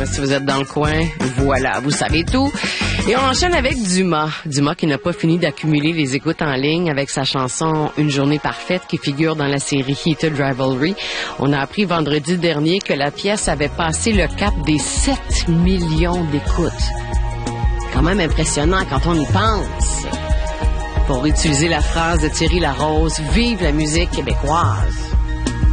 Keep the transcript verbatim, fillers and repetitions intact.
Si vous êtes dans le coin, voilà, vous savez tout. Et on enchaîne avec Dumas. Dumas qui n'a pas fini d'accumuler les écoutes en ligne avec sa chanson Une journée parfaite qui figure dans la série Heated Rivalry. On a appris vendredi dernier que la pièce avait passé le cap des sept millions d'écoutes. Quand même impressionnant quand on y pense. Pour utiliser la phrase de Thierry Larose, vive la musique québécoise.